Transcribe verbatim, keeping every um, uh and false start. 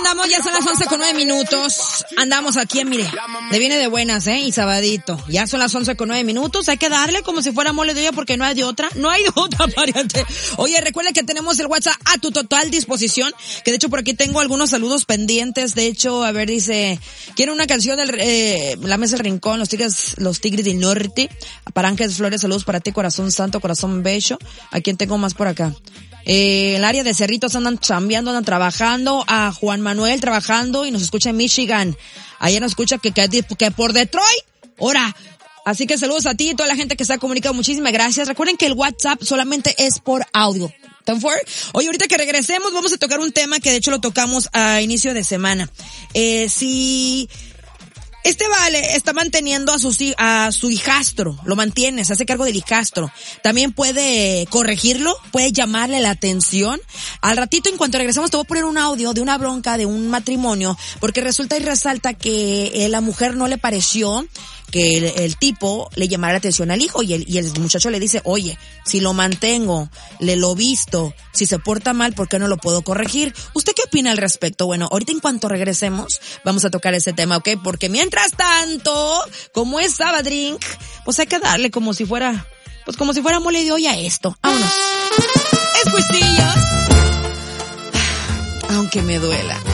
andamos, ya son las once con nueve minutos. Andamos aquí, mire, le viene de buenas, ¿eh? Y sabadito. Ya son las once con nueve minutos. Hay que darle como si fuera mole de olla porque no hay de otra. No hay de otra, pariente. Oye, recuerda que tenemos el WhatsApp a tu total disposición. Que de hecho por aquí tengo algunos saludos pendientes. De hecho, a ver, dice, quiero una canción del, eh, La Mesa del Rincón, los Tigres, los Tigres del Norte. Para Ángeles Flores, saludos para ti, corazón santo, corazón bello. ¿A quién tengo más por acá? Eh, el área de Cerritos andan chambeando, andan trabajando. A Juan Manuel trabajando y nos escucha en Michigan. Ayer nos escucha que, que, que por Detroit. Ahora, así que saludos a ti y toda la gente que se ha comunicado. Muchísimas gracias. Recuerden que el WhatsApp solamente es por audio. Oye, ahorita que regresemos vamos a tocar un tema que de hecho lo tocamos a inicio de semana. Eh, si este vale está manteniendo a su, a su hijastro, lo mantiene, se hace cargo del hijastro. También puede corregirlo, puede llamarle la atención. Al ratito, en cuanto regresemos, te voy a poner un audio de una bronca de un matrimonio, porque resulta y resalta que eh, la mujer no le pareció que el, el tipo le llamara la atención al hijo y el, y el muchacho le dice, oye, si lo mantengo, le lo visto, si se porta mal, ¿por qué no lo puedo corregir? ¿Usted qué opina al respecto? Bueno, ahorita en cuanto regresemos, vamos a tocar ese tema, ¿ok? Porque mientras tanto, como es Sabadrink, pues hay que darle como si fuera, pues como si fuera mole de olla esto. Vámonos. Es cuistillos. Aunque me duela.